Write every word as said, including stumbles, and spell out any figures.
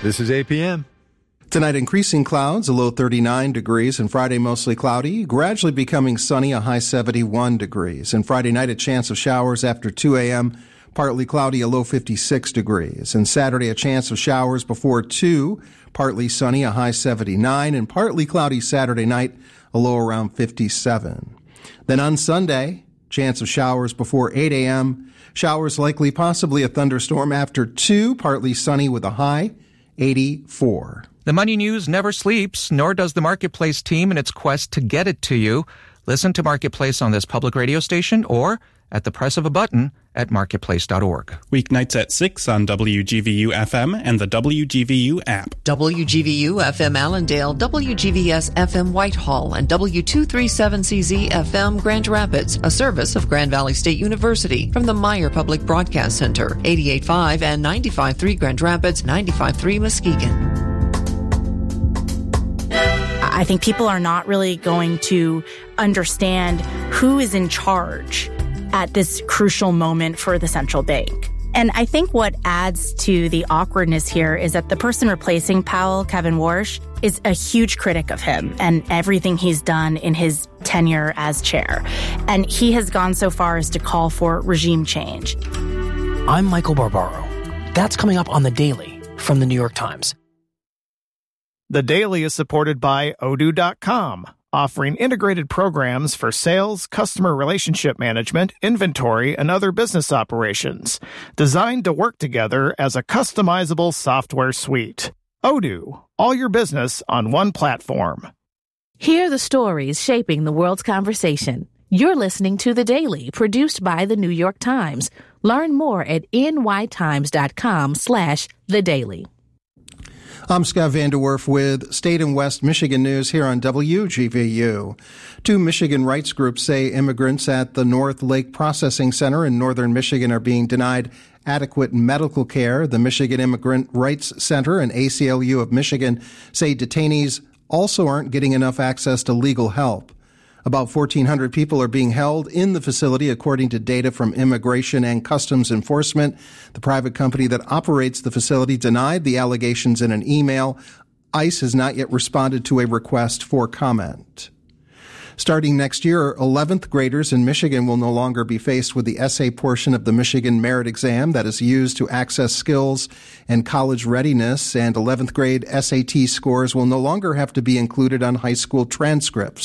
This is A P M. Tonight, increasing clouds, a low thirty-nine degrees, and Friday mostly cloudy, gradually becoming sunny, a high seventy-one degrees. And Friday night, a chance of showers after two a.m., partly cloudy, a low fifty-six degrees. And Saturday, a chance of showers before two, partly sunny, a high seventy-nine, and partly cloudy Saturday night, a low around fifty-seven. Then on Sunday, chance of showers before eight a.m., showers likely, possibly a thunderstorm after two, partly sunny with a high eighty-four. The Money News never sleeps, nor does the Marketplace team in its quest to get it to you. Listen to Marketplace on this public radio station or at the press of a button at marketplace dot org. Weeknights at six on W G V U F M and the W G V U app. W G V U F M Allendale, W G V S F M Whitehall, and W two thirty-seven C Z F M Grand Rapids, a service of Grand Valley State University from the Meyer Public Broadcast Center, eighty-eight point five and ninety-five point three Grand Rapids, ninety-five point three Muskegon. I think people are not really going to understand who is in charge at this crucial moment for the central bank. And I think what adds to the awkwardness here is that the person replacing Powell, Kevin Warsh, is a huge critic of him and everything he's done in his tenure as chair. And he has gone so far as to call for regime change. I'm Michael Barbaro. That's coming up on The Daily from The New York Times. The Daily is supported by Odoo dot com, offering integrated programs for sales, customer relationship management, inventory, and other business operations, designed to work together as a customizable software suite. Odoo, all your business on one platform. Hear the stories shaping the world's conversation. You're listening to The Daily, produced by The New York Times. Learn more at n y times dot com slash the daily. I'm Scott Vander Werf with State and West Michigan News here on W G V U. Two Michigan rights groups say immigrants at the North Lake Processing Center in northern Michigan are being denied adequate medical care. The Michigan Immigrant Rights Center and A C L U of Michigan say detainees also aren't getting enough access to legal help. About fourteen hundred people are being held in the facility, according to data from Immigration and Customs Enforcement. The private company that operates the facility denied the allegations in an email. ICE has not yet responded to a request for comment. Starting next year, eleventh graders in Michigan will no longer be faced with the essay portion of the Michigan Merit Exam that is used to access skills and college readiness, and eleventh grade S A T scores will no longer have to be included on high school transcripts.